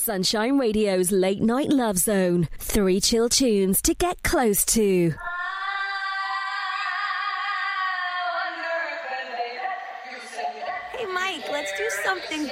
Sunshine Radio's Late Night Love Zone. 3 chill tunes to get close to. Hey, Mike, let's do something